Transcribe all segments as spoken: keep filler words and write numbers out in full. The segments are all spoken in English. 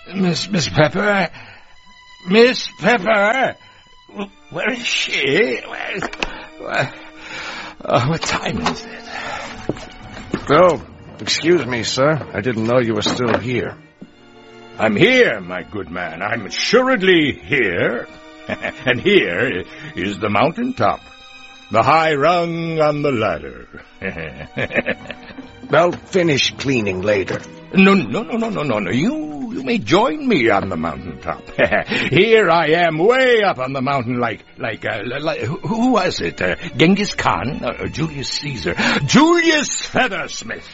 Miss Miss Pepper? Miss Pepper? Where is she? Where, where, oh, what time is it? Oh, excuse me, sir. I didn't know you were still here. I'm here, my good man. I'm assuredly here. And here is the mountaintop. The high rung on the ladder. I'll finish cleaning later. No, no, no, no, no, no, no. You, you may join me on the mountaintop. Here I am, way up on the mountain, like, like, uh, like who was it? Uh, Genghis Khan or, or Julius Caesar? Julius Feathersmith.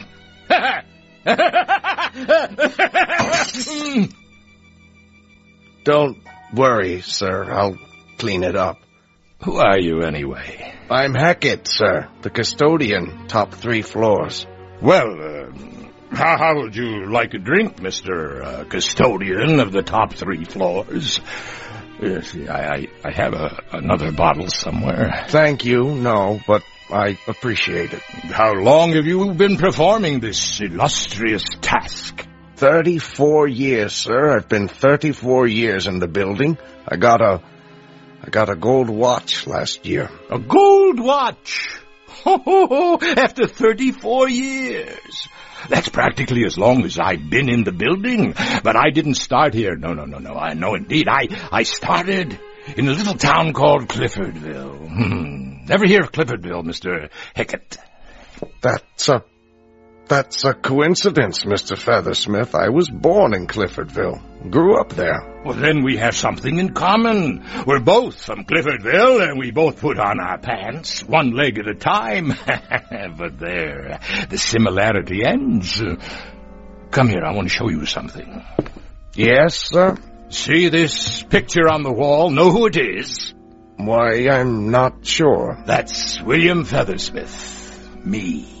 Don't worry, sir. I'll clean it up. Who are you, anyway? I'm Hackett, sir, the custodian, top three floors. Well, uh, how, how would you like a drink, Mister Uh, custodian of the top three floors? Yes, I, I, I have a, another bottle somewhere. Thank you, no, but I appreciate it. How long have you been performing this illustrious task? Thirty-four years, sir. I've been thirty-four years in the building. I got a... I got a gold watch last year. A gold watch? Ho, ho, ho, after thirty-four years. That's practically as long as I've been in the building. But I didn't start here. No, no, no, no. I know indeed. I, I started in a little town called Cliffordville. Hmm. Never hear of Cliffordville, Mister Hackett? That's a... That's a coincidence, Mister Feathersmith. I was born in Cliffordville. Grew up there. Well, then we have something in common. We're both from Cliffordville, and we both put on our pants, one leg at a time. But there, the similarity ends. Come here, I want to show you something. Yes, sir? See this picture on the wall? Know who it is? Why, I'm not sure. That's William Feathersmith. Me.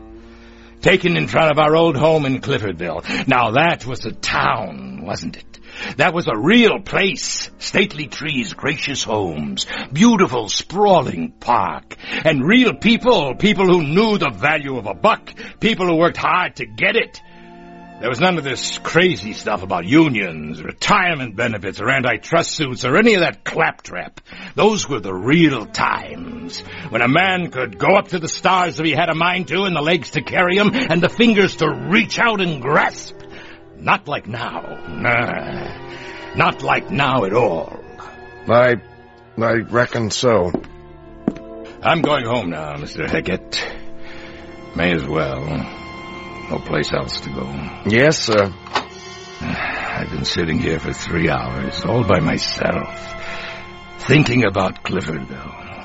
Taken in front of our old home in Cliffordville. Now that was a town, wasn't it? That was a real place. Stately trees, gracious homes, beautiful sprawling park, and real people, people who knew the value of a buck, people who worked hard to get it. There was none of this crazy stuff about unions, retirement benefits, or antitrust suits, or any of that claptrap. Those were the real times, when a man could go up to the stars if he had a mind to, and the legs to carry him, and the fingers to reach out and grasp. Not like now. Nah, not like now at all. I, I reckon so. I'm going home now, Mister Hackett. May as well. No place else to go. Yes, sir. I've been sitting here for three hours, all by myself, thinking about Cliffordville.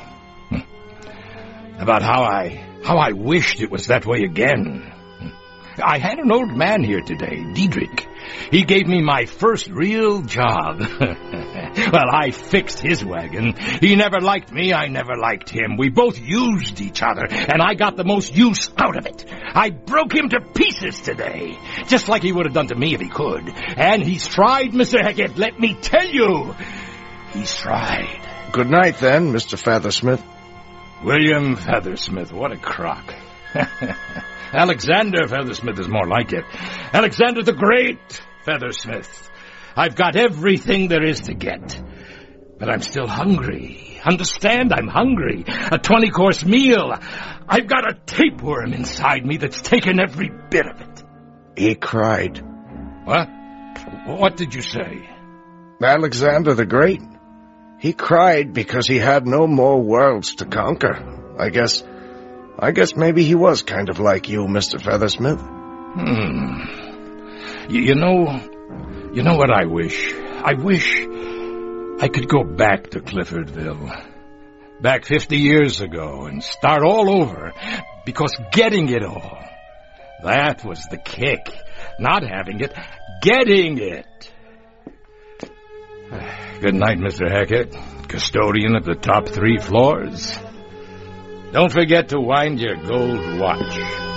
About how I, how I wished it was that way again. I had an old man here today, Diedrich. He gave me my first real job. Well, I fixed his wagon. He never liked me, I never liked him. We both used each other, and I got the most use out of it. I broke him to pieces today, just like he would have done to me if he could. And he's tried, Mister Hackett, let me tell you. He's tried. Good night, then, Mister Feathersmith. William Feathersmith, what a crock. Alexander Feathersmith is more like it. Alexander the Great Feathersmith. I've got everything there is to get. But I'm still hungry. Understand? I'm hungry. A twenty-course meal. I've got a tapeworm inside me that's taken every bit of it. He cried. What? What did you say? Alexander the Great. He cried because he had no more worlds to conquer. I guess... I guess maybe he was kind of like you, Mister Feathersmith. Hmm. You, you know... You know what I wish? I wish I could go back to Cliffordville. Back fifty years ago and start all over. Because getting it all, that was the kick. Not having it, getting it. Good night, Mister Hackett, custodian of the top three floors. Don't forget to wind your gold watch.